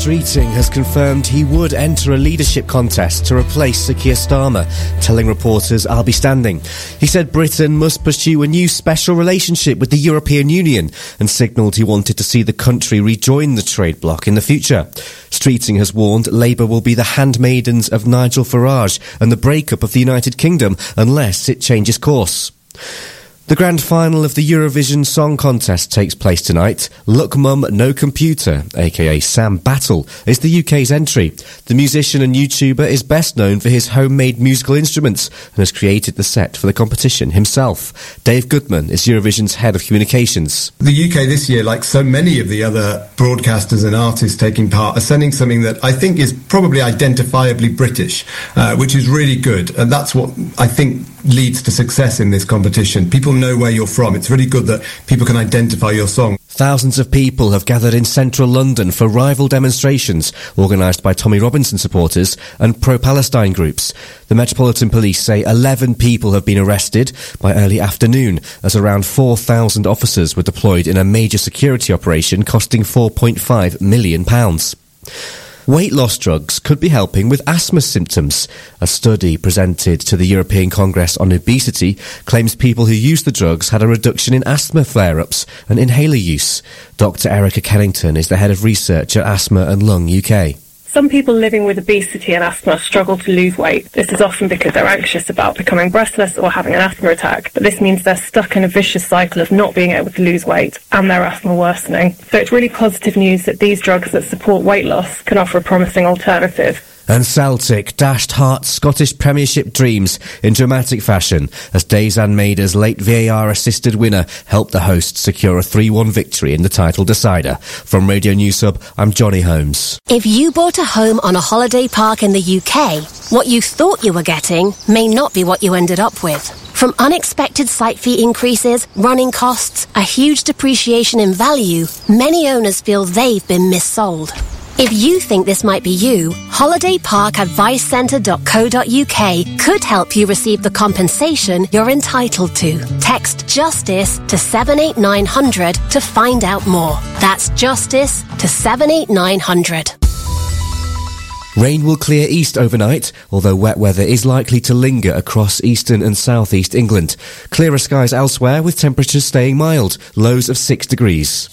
Streeting has confirmed he would enter a leadership contest to replace Sir Keir Starmer, telling reporters, "I'll be standing." He said Britain must pursue a new special relationship with the European Union and signalled he wanted to see the country rejoin the trade bloc in the future. Streeting has warned Labour will be the handmaidens of Nigel Farage and the breakup of the United Kingdom unless it changes course. The grand final of the Eurovision Song Contest takes place tonight. Look Mum No Computer, aka Sam Battle, is the UK's entry. The musician and YouTuber is best known for his homemade musical instruments and has created the set for the competition himself. Dave Goodman is Eurovision's head of communications. The UK this year, like so many of the other broadcasters and artists taking part, are sending something that I think is probably identifiably British, which is really good. And that's what I think leads to success in this competition. People know where you're from. It's really good that people can identify your song. Thousands of people have gathered in central London for rival demonstrations organised by Tommy Robinson supporters and pro-Palestine groups. The Metropolitan Police say 11 people have been arrested by early afternoon as around 4,000 officers were deployed in a major security operation costing £4.5 million. Weight loss drugs could be helping with asthma symptoms. A study presented to the European Congress on Obesity claims people who use the drugs had a reduction in asthma flare-ups and inhaler use. Dr. Erica Kennington is the head of research at Asthma and Lung UK. Some people living with obesity and asthma struggle to lose weight. This is often because they're anxious about becoming breathless or having an asthma attack, but this means they're stuck in a vicious cycle of not being able to lose weight and their asthma worsening. So it's really positive news that these drugs that support weight loss can offer a promising alternative. And Celtic dashed Hearts' Scottish Premiership dreams in dramatic fashion as Dazan Mader's late VAR-assisted winner helped the hosts secure a 3-1 victory in the title decider. From Radio News Hub, I'm Johnny Holmes. If you bought a home on a holiday park in the UK, what you thought you were getting may not be what you ended up with. From unexpected site fee increases, running costs, a huge depreciation in value, many owners feel they've been missold. If you think this might be you, holidayparkadvicecentre.co.uk could help you receive the compensation you're entitled to. Text JUSTICE to 78900 to find out more. That's JUSTICE to 78900. Rain will clear east overnight, although wet weather is likely to linger across eastern and southeast England. Clearer skies elsewhere with temperatures staying mild, lows of 6 degrees.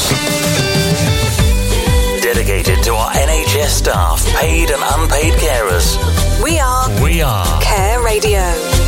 Dedicated to our NHS staff, paid and unpaid carers. We are Care Radio.